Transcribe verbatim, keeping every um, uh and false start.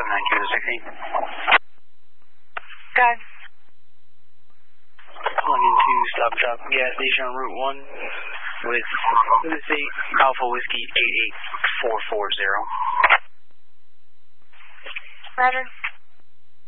seven nine two to sixteen. Guys. Pulling into Stop and Shop gas station on Route one with this eight Alpha Whiskey eight eight four four zero. Roger.